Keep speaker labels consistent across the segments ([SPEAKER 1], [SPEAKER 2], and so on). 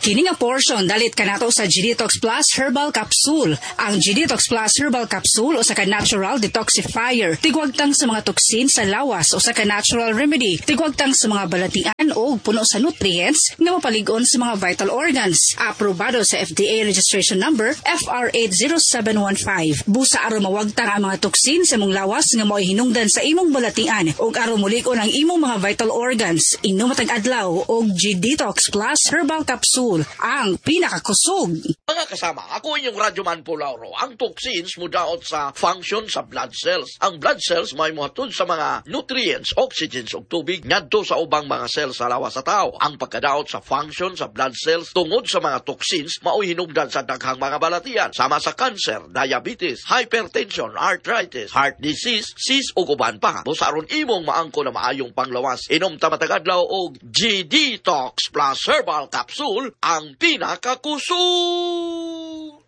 [SPEAKER 1] Kini nga portion dalit kanato sa G-Detox Plus Herbal Capsule. Ang G-Detox Plus Herbal Capsule usa ka natural detoxifier. Tigwagtang sa mga toksin sa lawas usa ka natural remedy. Tigwagtang sa mga balatian o puno sa nutrients nga mapalig-on sa mga vital organs. Aprobado sa FDA registration number FR80715. Busa aron mawagtang ang mga toksin sa imong lawas nga mo'y hinungdan sa imong balatian ug aron mulig-on ang imong mga vital organs. Inom matag adlaw og G-Detox Plus Herbal Capsule, ang pinakakusog.
[SPEAKER 2] Mga kasama, ako inyong Radyoman Pulauro. Ang toxins mudaot sa function sa blood cells. Ang blood cells may muhatod sa mga nutrients, oxygens ug tubig ngadto sa ubang mga cells sa lawas sa tao. Ang pagkadaot sa function sa blood cells tungod sa mga toxins mao'y hinungdan sa daghang mga balatian sama sa cancer, diabetes, hypertension, arthritis, heart disease, sis ug uban pa. Busa aron imong maangko na maayong panglawas, inom ta matag adlaw og G-Detox Plus Herbal Capsule, ang pinakakusog.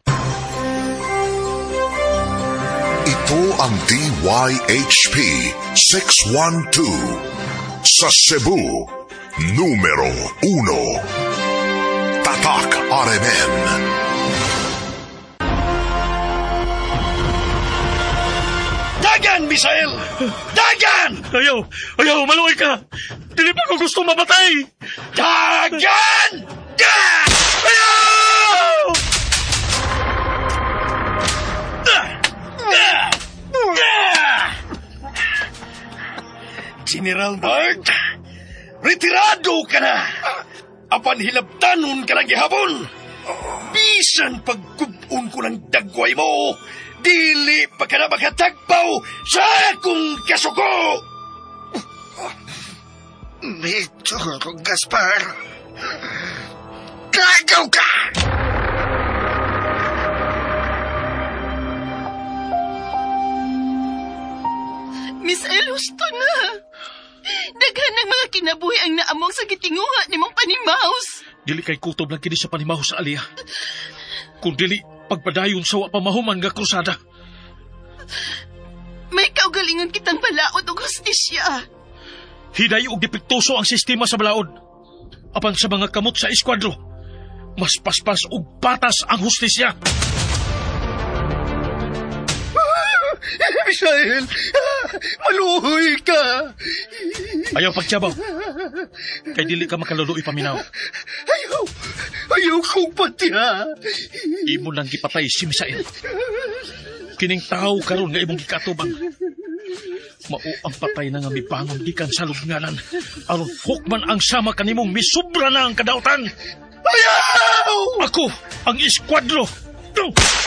[SPEAKER 3] Ito ang DYHP 612 sa Cebu, numero 1. Tatak RMN.
[SPEAKER 2] Dagan, Misael! Dagan!
[SPEAKER 4] Ayaw, maluoy ka! Dili pa ko gusto mamatay!
[SPEAKER 2] Dagan!
[SPEAKER 4] Ayaw!
[SPEAKER 2] General Bart, retirado ka na! Apan hilabtanon ka ng gihapon! Bisan pagkubun ko ng dagway mo, dili pa ka na makatagpaw sa akong kasuko!
[SPEAKER 5] Medyo, Gaspar. Gagaw ka!
[SPEAKER 6] Miss El, husto na. Daghan ng mga kinabuhi ang naamong sa gitinguha ni mong panimaos.
[SPEAKER 4] Dili kay kutob lang kini sa panimahos sa Alia. Kung dili, pagpadayon sa wa pamahuman nga krusada.
[SPEAKER 6] May kaugalingon kitang balaod o hustisya.
[SPEAKER 4] Hiday og dipiktuso ang sistema sa balaod. Apan sa mga kamot sa eskwadro, mas paspas og patas ang hustisya.
[SPEAKER 5] Misael, maluhoy ka!
[SPEAKER 4] Ayaw pagtiyabaw. Kay dili ka makaluluoy paminaw.
[SPEAKER 5] Ayaw kong patiya.
[SPEAKER 4] Imo lang gipatay si Misael. Kining tao karon nga imong gikatubang. Mao ang patay na nga mipangon gikan sa lubnganan. Aron hukman ang sama kanimong misubra na ang kadautan.
[SPEAKER 5] Ayaw!
[SPEAKER 4] Ako ang eskwadro.